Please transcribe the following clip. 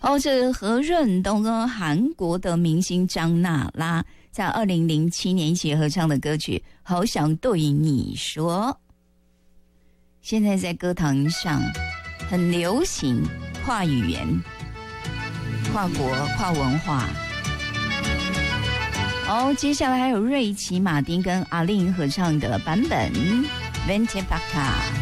这是何润东跟韩国的明星张娜拉在2007年一起合唱的歌曲《好想对你说》，现在在歌坛上很流行，跨语言、跨国、跨文化。接下来还有瑞奇马丁跟阿令合唱的版本《Vente Pa Acá》。